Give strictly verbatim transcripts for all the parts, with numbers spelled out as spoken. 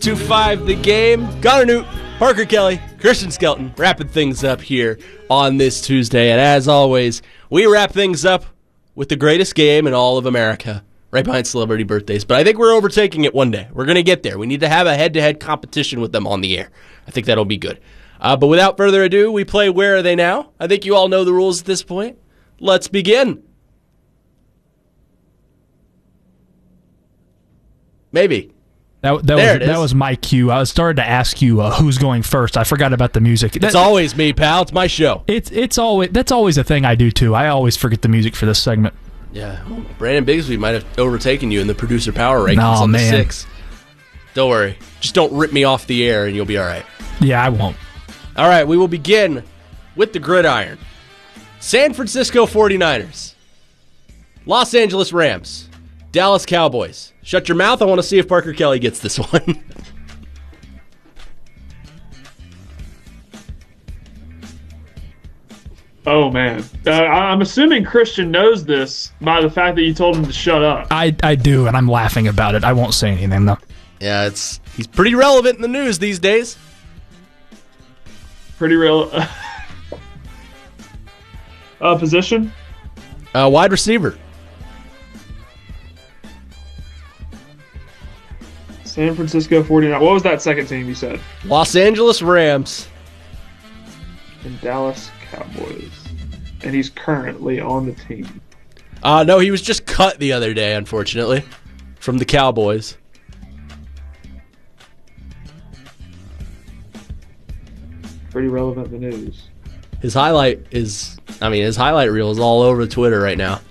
two five The Game. Connor Newt, Parker Kelly, Christian Skelton, wrapping things up here on this Tuesday. And as always, we wrap things up with the greatest game in all of America, right behind celebrity birthdays. But I think we're overtaking it one day. We're going to get there. We need to have a head-to-head competition with them on the air. I think that'll be good. Uh, but without further ado, we play Where Are They Now? I think you all know the rules at this point. Let's begin. Maybe. That, that, was, that was my cue. I was started to ask you uh, who's going first. I forgot about the music. It's that, always me, pal. It's my show. It's it's always That's always a thing I do, too. I always forget the music for this segment. Yeah. Brandon Bigsby might have overtaken you in the producer power rankings no, on man. the six. Don't worry. Just don't rip me off the air and you'll be all right. Yeah, I won't. All right, we will begin with the gridiron. San Francisco forty-niners. Los Angeles Rams. Dallas Cowboys. Shut your mouth. I want to see if Parker Kelly gets this one. Oh, man. Uh, I'm assuming Christian knows this by the fact that you told him to shut up. I, I do, and I'm laughing about it. I won't say anything, though. Yeah, it's he's pretty relevant in the news these days. Pretty real. uh, position? Uh, wide receiver. San Francisco forty-nine. What was that second team you said? Los Angeles Rams. And Dallas Cowboys. And he's currently on the team. Uh, no, he was just cut the other day, unfortunately, from the Cowboys. Pretty relevant in the news. His highlight is, I mean, his highlight reel is all over Twitter right now.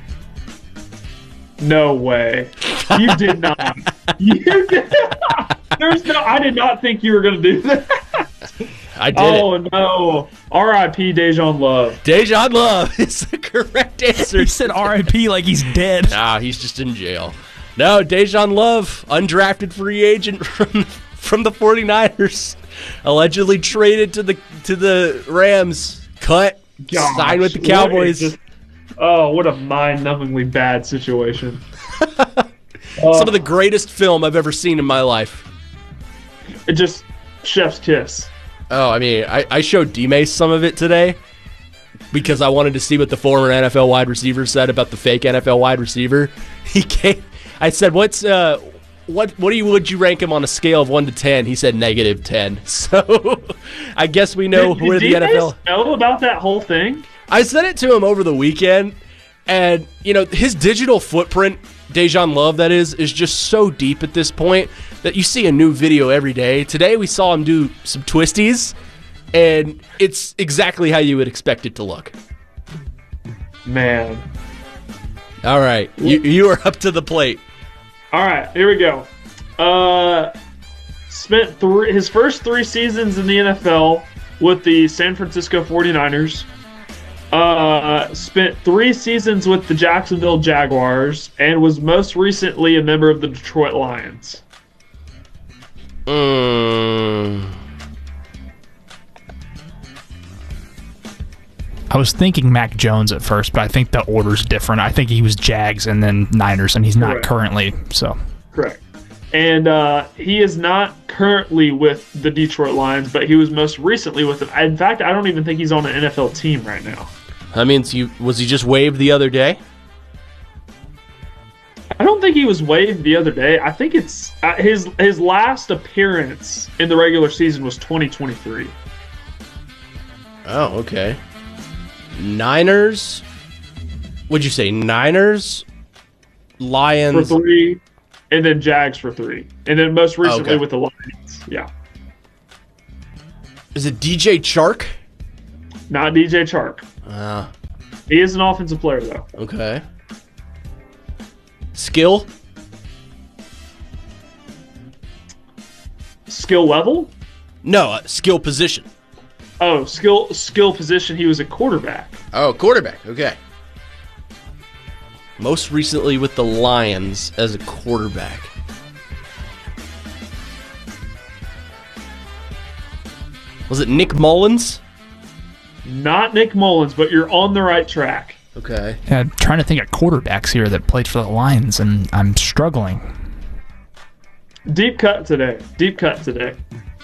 No way. You did not. You did not. There's no, I did not think you were going to do that. I did Oh, it. no. R I P Dejon Love. Dejon Love is the correct answer. He said R I P like he's dead. Nah, he's just in jail. No, Dejon Love, undrafted free agent from from the forty-niners, allegedly traded to the to the Rams, cut, Gosh, signed with the Cowboys. Just, oh, what a mind-numbingly bad situation. uh, Some of the greatest film I've ever seen in my life. It just, chef's kiss. Oh, I mean, I, I showed D-Mace some of it today because I wanted to see what the former N F L wide receiver said about the fake N F L wide receiver. He came, I said, "What's uh, what what do you would you rank him on a scale of one to ten?" He said negative ten. So I guess we know did, where did the N F L. Know about that whole thing? I sent it to him over the weekend, and you know his digital footprint, Dejon Love, that is, is just so deep at this point that you see a new video every day. Today we saw him do some twisties, and it's exactly how you would expect it to look. Man. All right, you you are up to the plate. All right, here we go. Uh, spent three, his first three seasons in the N F L with the San Francisco forty-niners. Uh, spent three seasons with the Jacksonville Jaguars and was most recently a member of the Detroit Lions. Mm. I was thinking Mac Jones at first, but I think the order's different. I think he was Jags and then Niners, and he's not Correct. currently. So Correct. And uh, he is not currently with the Detroit Lions, but he was most recently with them. In fact, I don't even think he's on an N F L team right now. That means you was he just waived the other day? I don't think he was waived the other day. I think it's uh, his his last appearance in the regular season was twenty twenty-three. Oh, okay. Niners? Would you say Niners? Lions? For three, and then Jags for three. And then most recently okay. with the Lions. Yeah. Is it D J Chark? Not D J Chark. Ah, He is an offensive player, though. okay. Skill? Skill level? No, uh, skill position. Oh, skill skill position, he was a quarterback. Oh, quarterback. Okay. Most recently with the Lions as a quarterback. Was it Nick Mullins? Not Nick Mullins, but you're on the right track. Okay. yeah, I'm trying to think of quarterbacks here that played for the Lions, and I'm struggling. Deep cut today. Deep cut today.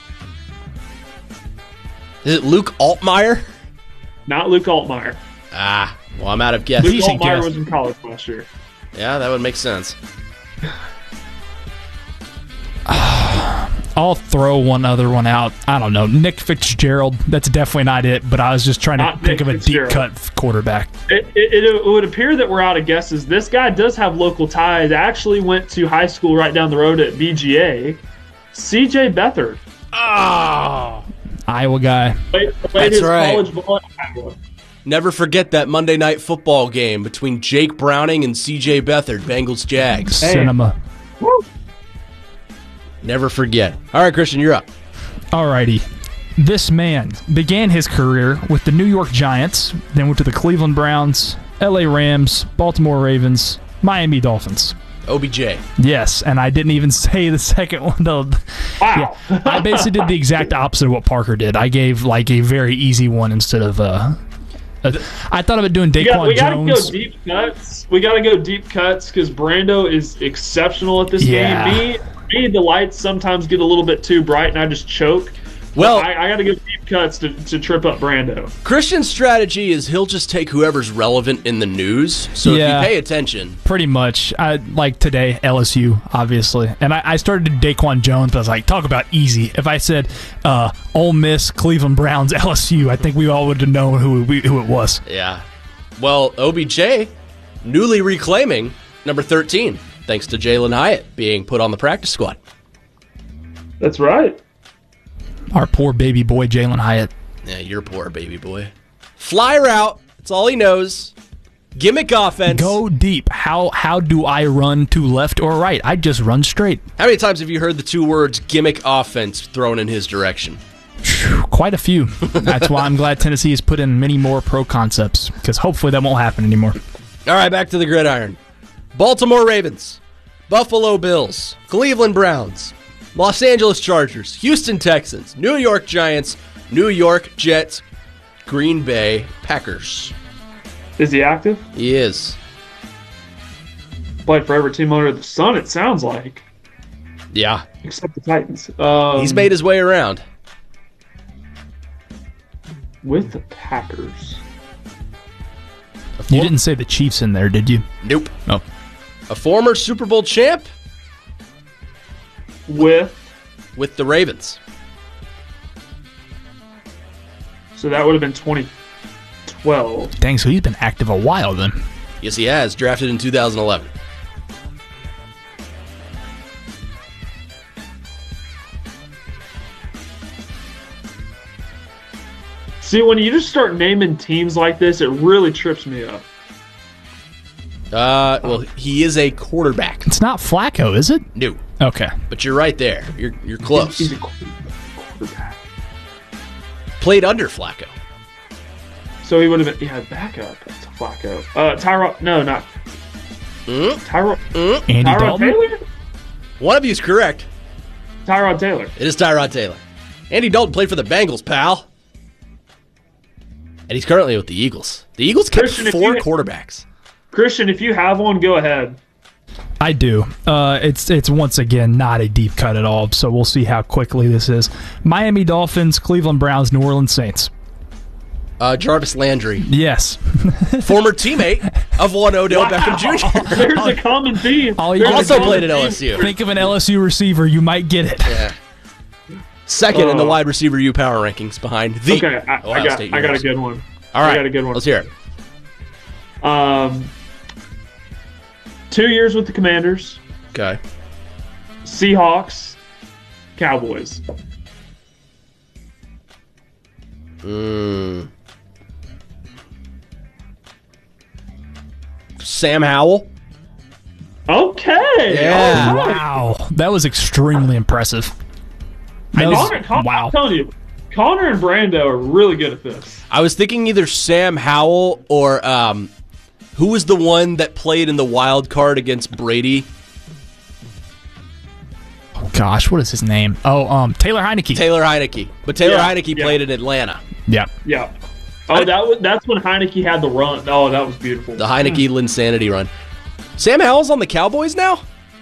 Is it Luke Altmaier? Not Luke Altmaier. Ah, well, I'm out of guesses. Luke Decent Altmaier guess. was in college last year. Yeah, that would make sense. I'll throw one other one out. I don't know. Nick Fitzgerald. That's definitely not it, but I was just trying to Not think Nick of a deep Fitzgerald. cut quarterback. It, it, it would appear that we're out of guesses. This guy does have local ties. Actually went to high school right down the road at B G A. C J Beathard. Oh! Iowa guy. Played, played That's his right. college ball in Iowa. Never forget that Monday Night Football game between Jake Browning and C J Beathard, Bengals Jags. Hey. Cinema. Woo. Never forget. All right, Christian, you're up. Alrighty. This man began his career with the New York Giants, then went to the Cleveland Browns, L A Rams, Baltimore Ravens, Miami Dolphins. O B J. Yes, and I didn't even say the second one. The, Wow. yeah, I basically did the exact opposite of what Parker did. I gave like a very easy one instead of uh, a, I thought about doing We, got, Daquan we gotta Jones. go deep cuts. We gotta go deep cuts because Brando is exceptional at this Yeah. game. Me, me, the lights sometimes get a little bit too bright and I just choke. Well, I, I gotta go deep cuts to, to trip up Brando. Christian's strategy is he'll just take whoever's relevant in the news. So Yeah. if you pay attention, Pretty much. I, like today, L S U, obviously. And I, I started to Daquan Jones, but I was like, talk about easy. If I said uh, Ole Miss, Cleveland Browns, L S U, I think we all would have known who, we, who it was. yeah. Well, O B J newly reclaiming number thirteen, thanks to Jalen Hyatt being put on the practice squad. That's right. Our poor baby boy, Jalen Hyatt. Yeah, you're poor, baby boy. Fly route. That's all he knows. Gimmick offense. Go deep. How how do I run to left or right? I just run straight. How many times have you heard the two words gimmick offense thrown in his direction? Phew, quite a few. That's why I'm glad Tennessee has put in many more pro concepts, because hopefully that won't happen anymore. All right, back to the gridiron. Baltimore Ravens, Buffalo Bills, Cleveland Browns, Los Angeles Chargers, Houston Texans, New York Giants, New York Jets, Green Bay Packers. Is he active? He is. Played for every team under the sun, it sounds like. Yeah. Except the Titans. Um, He's made his way around. with the Packers. You didn't say the Chiefs in there, did you? Nope. No. A former Super Bowl champ With with the Ravens. so that would have been twenty twelve. Dang, so he's been active a while then. Yes, he has. Drafted in two thousand eleven. See, when you just start naming teams like this, it really trips me up. Uh, well, he is a quarterback. It's not Flacco, is it? No, Okay. but you're right there. You're you're close. He's a quarterback. Played under Flacco. So he would have been, yeah, backup to Flacco. Uh, Tyrod, no, not Mm? Tyrod. Mm? Andy Tyrod Dalton? Taylor? One of you is correct. Tyrod Taylor. It is Tyrod Taylor. Andy Dalton played for the Bengals, pal. And he's currently with the Eagles. The Eagles kept Christian, if four you- quarterbacks. Christian, if you have one, go ahead. I do. Uh, it's it's once again not a deep cut at all, so we'll see how quickly this is. Miami Dolphins, Cleveland Browns, New Orleans Saints. Uh, Jarvis Landry, Yes. former teammate of one Odell Wow. Beckham Junior There's a common theme. All you There's a gotta Also do- common played at theme. L S U. Think of an L S U receiver, you might get it. Yeah. Second in the Oh. wide receiver U power rankings behind the Okay, I, Ohio I got, State I got a University. good one. All right, I got a good one. Let's hear it. Um, two years with the Commanders, Okay. Seahawks, Cowboys. Mm. Sam Howell. Okay. Yeah. all right. Wow. That was extremely impressive. That was- Connor, Connor, wow. I'm telling you, Connor and Brando are really good at this. I was thinking either Sam Howell or um, who was the one that played in the wild card against Brady? Gosh, what is his name? Oh, um, Taylor Heineke. Taylor Heineke. But Taylor Yeah, Heineke yeah. played in Atlanta. Yeah. Yeah. Oh, that was that's when Heineke had the run. Oh, that was beautiful. The Heineke Linsanity run. Sam Howell's on the Cowboys now?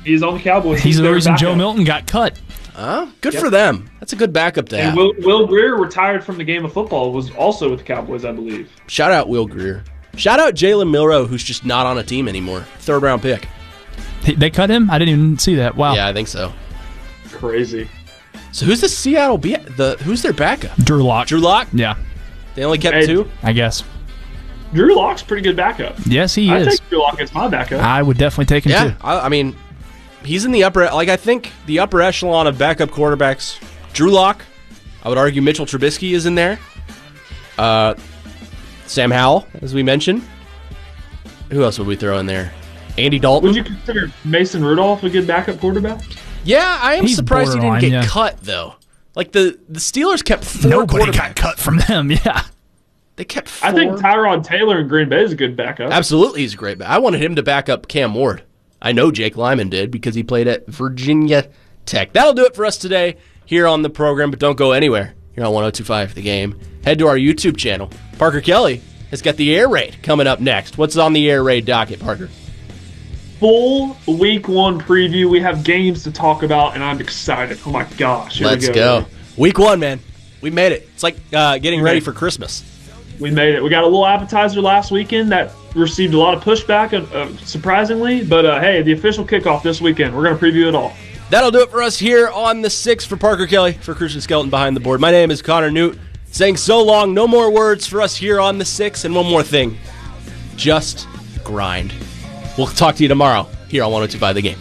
He's on the Cowboys. He's the their reason Joe backup. Milton got cut. Uh, good Yep. for them. That's a good backup to have. And Will, Will Greer, retired from the game of football, was also with the Cowboys, I believe. Shout out Will Greer. Shout out Jalen Milroe, who's just not on a team anymore. Third round pick. He- They cut him? I didn't even see that. Wow. Yeah, I think so. Crazy. So who's the Seattle be the who's their backup? Drew Lock. Drew Lock? Yeah, They only kept Hey, two? I guess. Drew Lock's pretty good backup. Yes, he I is. take Drew Lock as my backup. I would definitely take him Yeah, too. I, I mean, he's in the upper, like I think the upper echelon of backup quarterbacks. Drew Lock, I would argue Mitchell Trubisky is in there. Uh, Sam Howell, as we mentioned. Who else would we throw in there? Andy Dalton. Would you consider Mason Rudolph a good backup quarterback? Yeah, I am He's surprised he didn't borderline, get yeah. cut though. Like the the Steelers kept four Nobody quarterbacks. got cut from them. Yeah. They kept four. I think Tyrod Taylor in Green Bay is a good backup. Absolutely, he's great. I wanted him to back up Cam Ward. I know Jake Lyman did because he played at Virginia Tech. That'll do it for us today here on the program, but don't go anywhere. Here on one oh two point five The Game. Head to our YouTube channel. Parker Kelly has got the air raid coming up next. What's on the air raid docket, Parker? Full week one preview. We have games to talk about, and I'm excited. Oh my gosh. Here we Let's go. Week one, man. We made it. It's like uh, getting ready for Christmas. We made it. We got a little appetizer last weekend that received a lot of pushback, uh, uh, surprisingly. But uh, hey, the official kickoff this weekend. We're going to preview it all. That'll do it for us here on the sixth. For Parker Kelly, for Christian Skelton behind the board. My name is Connor Newt, saying so long. No more words for us here on the sixth. And one more thing. Just grind. We'll talk to you tomorrow here on one oh two point five The Game.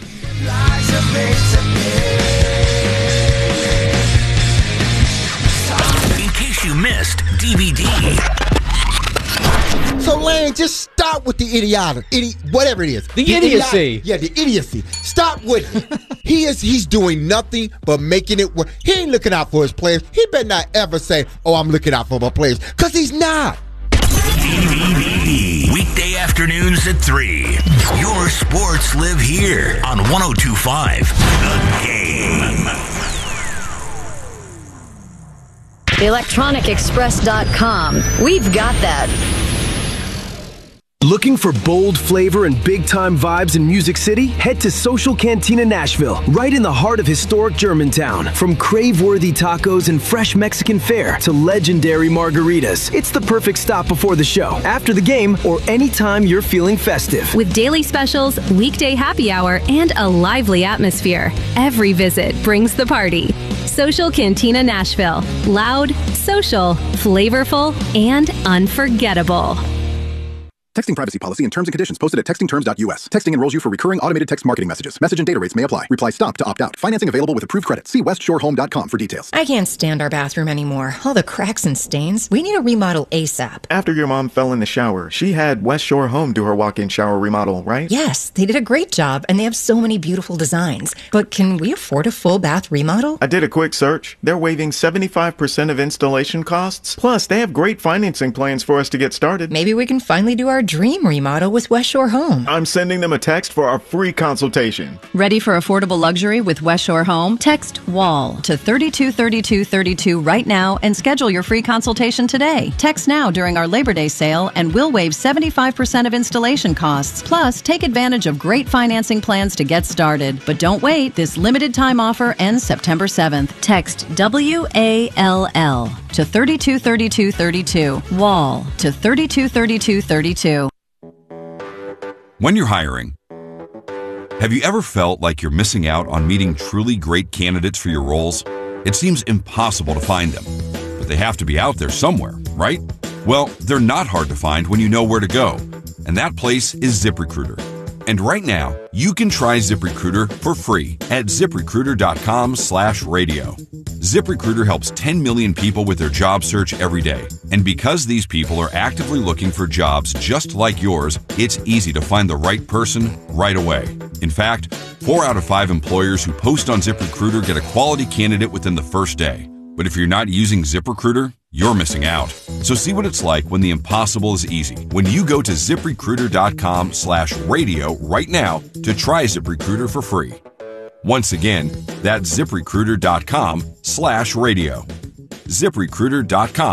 In case you missed D V D. So, Lane, just stop with the idiotic, idi- whatever it is. The idiocy. idiotic- yeah, the idiocy. Stop with it. He is. He's doing nothing but making it work. He ain't looking out for his players. He better not ever say, "Oh, I'm looking out for my players," because he's not. D V D. Weekday afternoons at three. Your sports live here on one oh two point five The Game. electronic express dot com. We've got that. Looking for bold flavor and big-time vibes in Music City? Head to Social Cantina Nashville, right in the heart of historic Germantown. From crave-worthy tacos and fresh Mexican fare to legendary margaritas, it's the perfect stop before the show, after the game, or anytime you're feeling festive. With daily specials, weekday happy hour, and a lively atmosphere, every visit brings the party. Social Cantina Nashville. Loud, social, flavorful, and unforgettable. Texting privacy policy and terms and conditions posted at texting terms dot U S. Texting enrolls you for recurring automated text marketing messages. Message and data rates may apply. Reply stop to opt out. Financing available with approved credit. See west shore home dot com for details. I can't stand our bathroom anymore. All the cracks and stains. We need a remodel ASAP. After your mom fell in the shower, she had West Shore Home do her walk-in shower remodel, right? Yes, they did a great job, and they have so many beautiful designs. But can we afford a full bath remodel? I did a quick search. They're waiving seventy-five percent of installation costs. Plus, they have great financing plans for us to get started. Maybe we can finally do our dream remodel with West Shore Home. I'm sending them a text for our free consultation. Ready for affordable luxury with West Shore Home? Text WALL to thirty-two thirty-two thirty-two right now and schedule your free consultation today. Text now during our Labor Day sale and we'll waive seventy-five percent of installation costs. Plus, take advantage of great financing plans to get started. But don't wait. This limited time offer ends September seventh. Text W A L L to thirty-two thirty-two thirty-two. WALL to thirty-two thirty-two thirty-two. When you're hiring, have you ever felt like you're missing out on meeting truly great candidates for your roles? It seems impossible to find them, but they have to be out there somewhere, right? Well, they're not hard to find when you know where to go, and that place is ZipRecruiter. And right now, you can try ZipRecruiter for free at ZipRecruiter.com slash radio. ZipRecruiter helps ten million people with their job search every day. And because these people are actively looking for jobs just like yours, it's easy to find the right person right away. In fact, four out of five employers who post on ZipRecruiter get a quality candidate within the first day. But if you're not using ZipRecruiter, you're missing out. So see what it's like when the impossible is easy. When you go to ZipRecruiter.com slash radio right now to try ZipRecruiter for free. Once again, that's ZipRecruiter.com slash radio. ZipRecruiter.com